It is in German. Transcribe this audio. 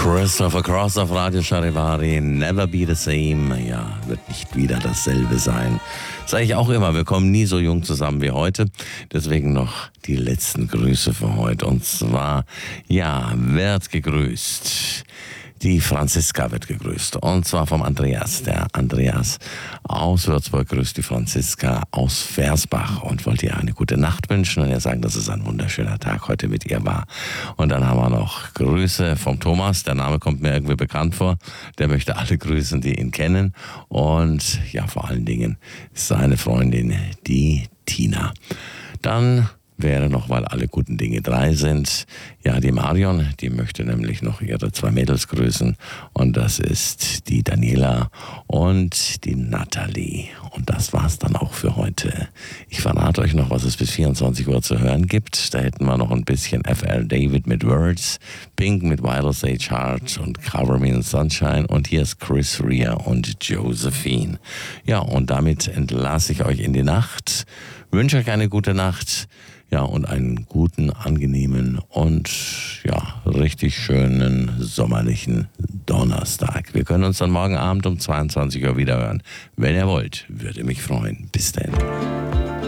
Christopher Cross auf Radio Charivari, Never Be the Same. Ja, wird nicht wieder dasselbe sein. Sage ich auch immer, wir kommen nie so jung zusammen wie heute. Deswegen noch die letzten Grüße für heute. Und zwar, ja, wird gegrüßt. Die Franziska wird gegrüßt. Und zwar vom Andreas. Der Andreas aus Würzburg grüßt die Franziska aus Versbach und wollte ihr eine gute Nacht wünschen und ihr sagen, dass es ein wunderschöner Tag heute mit ihr war. Und dann haben wir noch Grüße vom Thomas. Der Name kommt mir irgendwie bekannt vor. Der möchte alle grüßen, die ihn kennen. Und ja, vor allen Dingen seine Freundin, die Tina. Dann wäre noch, weil alle guten Dinge 3 sind, ja, die Marion, die möchte nämlich noch ihre 2 Mädels grüßen und das ist die Daniela und die Natalie. Und das war's dann auch für heute. Ich verrate euch noch, was es bis 24 Uhr zu hören gibt. Da hätten wir noch ein bisschen FL David mit Words, Pink mit Wireless Age Heart und Cover Me in Sunshine und hier ist Chris Rea und Josephine. Ja, und damit entlasse ich euch in die Nacht, wünsche euch eine gute Nacht. Ja, und einen guten, angenehmen und ja, richtig schönen sommerlichen Donnerstag. Wir können uns dann morgen Abend um 22 Uhr wieder hören. Wenn ihr wollt, würde mich freuen. Bis dann.